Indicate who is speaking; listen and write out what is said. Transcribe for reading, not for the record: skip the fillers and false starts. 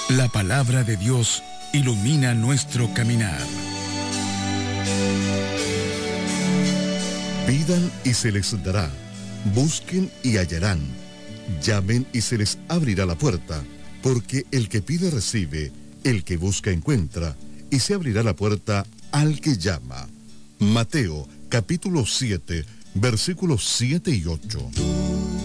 Speaker 1: La palabra de Dios ilumina nuestro caminar.
Speaker 2: Pidan y se les dará. Busquen y hallarán. Llamen y se les abrirá la puerta. Porque el que pide recibe, el que busca encuentra, y se abrirá la puerta al que llama. Mateo, capítulo 7, versículos 7 y 8.